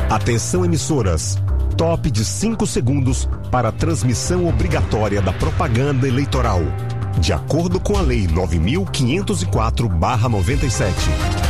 Atenção, emissoras. Top de 5 segundos para a transmissão obrigatória da propaganda eleitoral. De acordo com a Lei 9.504/97.